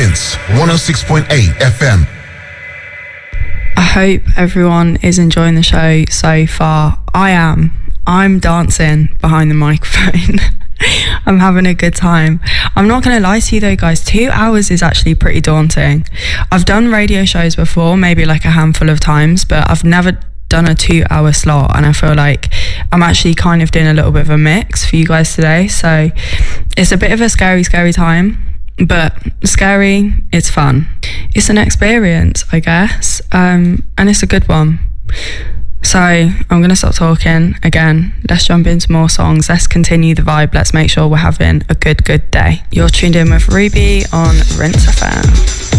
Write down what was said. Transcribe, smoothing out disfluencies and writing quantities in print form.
Rinse 106.8 FM. I hope everyone is enjoying the show so far. I am. I'm dancing behind the microphone. I'm having a good time. I'm not going to lie to you though, guys. 2 hours is actually pretty daunting. I've done radio shows before, maybe like a handful of times, but I've never done a 2 hour slot, and I feel like I'm actually kind of doing a little bit of a mix for you guys today. So it's a bit of a scary time, but scary, it's fun. It's an experience, I guess, and it's a good one. So I'm going to stop talking again. Let's jump into more songs. Let's continue the vibe. Let's make sure we're having a good day. You're tuned in with Ruby on Rinse FM.